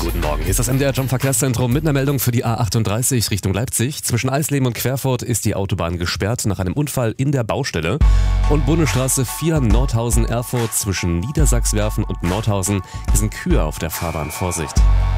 Guten Morgen, hier ist das MDR Jump Verkehrszentrum mit einer Meldung für die A38 Richtung Leipzig. Zwischen Eisleben und Querfurt ist die Autobahn gesperrt nach einem Unfall in der Baustelle. Und Bundesstraße 4 Nordhausen-Erfurt zwischen Niedersachswerfen und Nordhausen. Hier sind Kühe auf der Fahrbahn, Vorsicht.